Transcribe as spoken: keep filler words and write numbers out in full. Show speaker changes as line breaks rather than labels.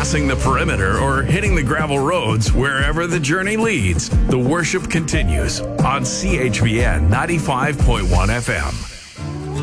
crossing the perimeter or hitting the gravel roads, wherever the journey leads, the worship continues on C H V N ninety-five point one F M.